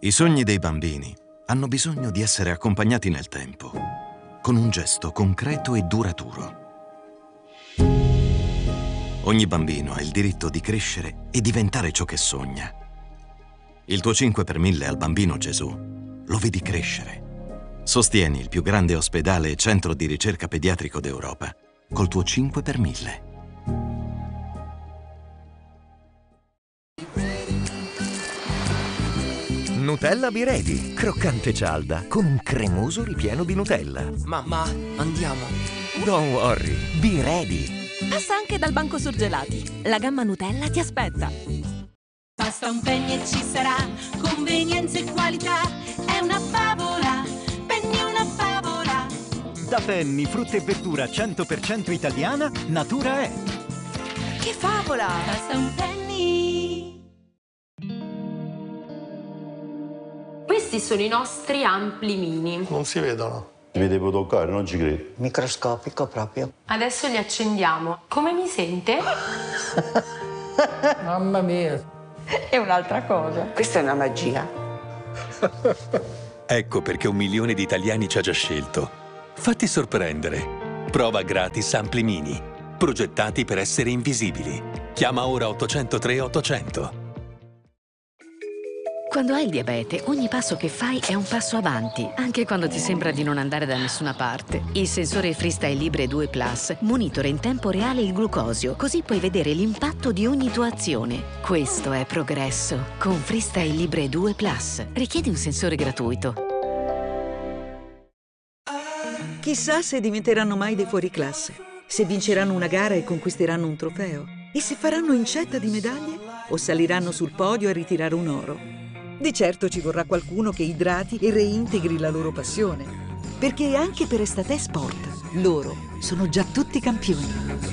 I sogni dei bambini hanno bisogno di essere accompagnati nel tempo, con un gesto concreto e duraturo. Ogni bambino ha il diritto di crescere e diventare ciò che sogna. Il tuo 5 per 1000 al bambino Gesù lo vedi crescere. Sostieni il più grande ospedale e centro di ricerca pediatrico d'Europa col tuo 5 per 1000. Nutella Be Ready, croccante cialda con un cremoso ripieno di Nutella. Mamma, andiamo. Don't worry, Be Ready. Passa anche dal banco surgelati. La gamma Nutella ti aspetta. Basta un penny e ci sarà convenienza e qualità. È una favola, Penny è una favola. Da Penny, frutta e verdura 100% italiana, natura è. Che favola! Basta un penny. Questi sono i nostri ampli mini. Non si vedono. Vi devo toccare, non ci credo. Microscopico proprio. Adesso li accendiamo. Come mi sente? Mamma mia. È un'altra cosa. Questa è una magia. Ecco perché 1 milione di italiani ci ha già scelto. Fatti sorprendere. Prova gratis Ampli Mini. Progettati per essere invisibili. Chiama ora 803 800. Quando hai il diabete, ogni passo che fai è un passo avanti, anche quando ti sembra di non andare da nessuna parte. Il sensore Freestyle Libre 2 Plus monitora in tempo reale il glucosio, così puoi vedere l'impatto di ogni tua azione. Questo è progresso. Con Freestyle Libre 2 Plus. Richiedi un sensore gratuito. Chissà se diventeranno mai dei fuoriclasse, se vinceranno una gara e conquisteranno un trofeo, e se faranno incetta di medaglie o saliranno sul podio a ritirare un oro. Di certo ci vorrà qualcuno che idrati e reintegri la loro passione, perché anche per Estate Sport loro sono già tutti campioni.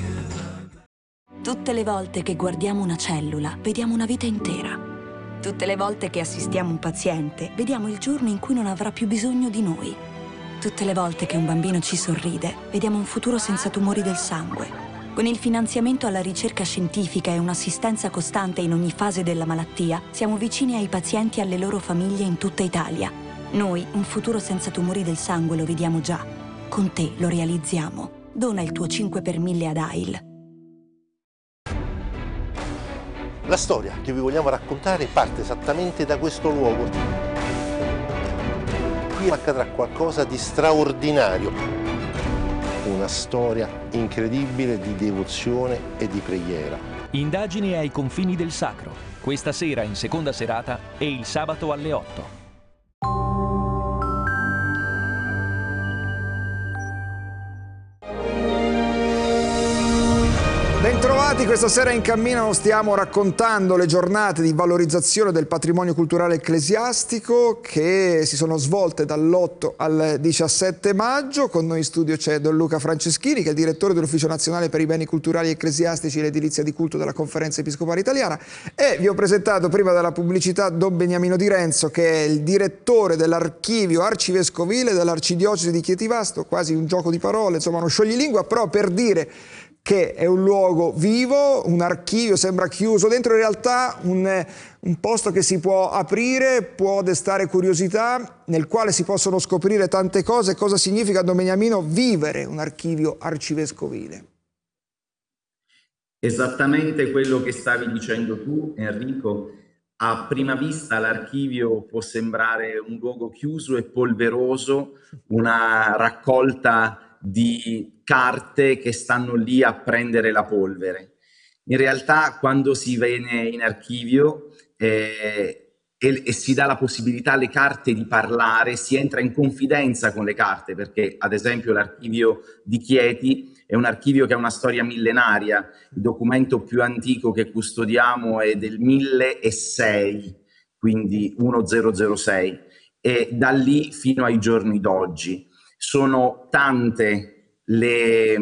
Tutte le volte che guardiamo una cellula, vediamo una vita intera. Tutte le volte che assistiamo un paziente, vediamo il giorno in cui non avrà più bisogno di noi. Tutte le volte che un bambino ci sorride, vediamo un futuro senza tumori del sangue. Con il finanziamento alla ricerca scientifica e un'assistenza costante in ogni fase della malattia, siamo vicini ai pazienti e alle loro famiglie in tutta Italia. Noi un futuro senza tumori del sangue lo vediamo già. Con te lo realizziamo. Dona il tuo 5 per 1000 ad AIL. La storia che vi vogliamo raccontare parte esattamente da questo luogo. Qui accadrà qualcosa di straordinario. Una storia incredibile di devozione e di preghiera. Indagini ai confini del sacro. Questa sera in seconda serata e il sabato alle 8. Bentrovati, questa sera in cammino stiamo raccontando le giornate di valorizzazione del patrimonio culturale ecclesiastico che si sono svolte dall'8 al 17 maggio. Con noi in studio c'è Don Luca Franceschini, che è il direttore dell'Ufficio Nazionale per i Beni Culturali Ecclesiastici e l'Edilizia di Culto della Conferenza Episcopale Italiana, e vi ho presentato prima della pubblicità Don Beniamino Di Renzo, che è il direttore dell'archivio arcivescovile dell'Arcidiocesi di Chietivasto, quasi un gioco di parole, insomma uno scioglilingua, però per dire che è un luogo vivo, un archivio sembra chiuso dentro, in realtà un posto che si può aprire, può destare curiosità, nel quale si possono scoprire tante cose. Cosa significa, Don Beniamino, vivere un archivio arcivescovile? Esattamente quello che stavi dicendo tu, Enrico. A prima vista l'archivio può sembrare un luogo chiuso e polveroso, una raccolta di carte che stanno lì a prendere la polvere. In realtà, quando si viene in archivio e si dà la possibilità alle carte di parlare, si entra in confidenza con le carte, perché ad esempio l'archivio di Chieti è un archivio che ha una storia millenaria. Il documento più antico che custodiamo è del 1006, quindi 1006, e da lì fino ai giorni d'oggi. Sono tante le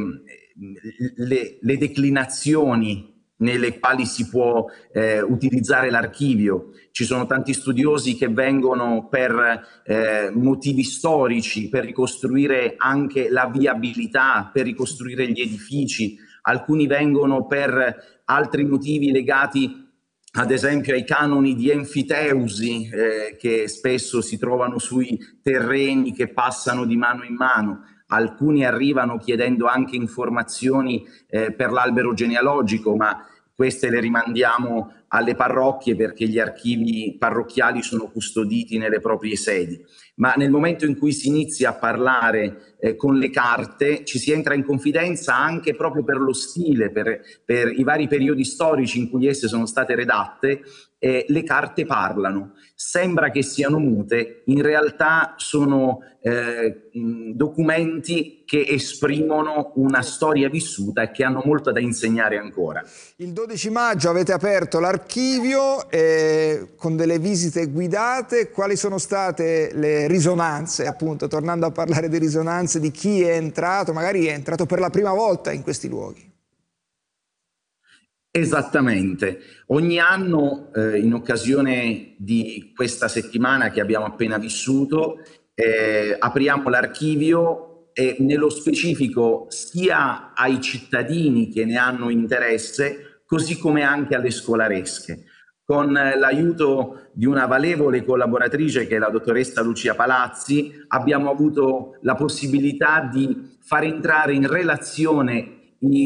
declinazioni nelle quali si può utilizzare l'archivio. Ci sono tanti studiosi che vengono per motivi storici, per ricostruire anche la viabilità, per ricostruire gli edifici. Alcuni vengono per altri motivi legati ad esempio ai canoni di enfiteusi che spesso si trovano sui terreni che passano di mano in mano. Alcuni arrivano chiedendo anche informazioni per l'albero genealogico, ma queste le rimandiamo alle parrocchie perché gli archivi parrocchiali sono custoditi nelle proprie sedi. Ma nel momento in cui si inizia a parlare con le carte ci si entra in confidenza anche proprio per lo stile, per i vari periodi storici in cui esse sono state redatte. Le carte parlano, sembra che siano mute, in realtà sono documenti che esprimono una storia vissuta e che hanno molto da insegnare ancora. Il 12 maggio avete aperto l'archivio con delle visite guidate. Quali sono state le risonanze, appunto, tornando a parlare di risonanze, di chi è entrato, magari è entrato per la prima volta in questi luoghi? Esattamente. Ogni anno, in occasione di questa settimana che abbiamo appena vissuto, apriamo l'archivio e nello specifico sia ai cittadini che ne hanno interesse, così come anche alle scolaresche. Con l'aiuto di una valevole collaboratrice che è la dottoressa Lucia Palazzi, abbiamo avuto la possibilità di far entrare in relazione